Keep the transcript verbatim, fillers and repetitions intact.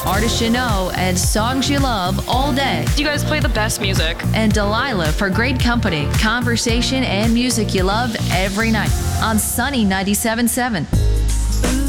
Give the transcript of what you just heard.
artists you know and songs you love all day. You guys play the best music. And Delilah for great company, conversation, and music you love every night on Sunny ninety-seven point seven.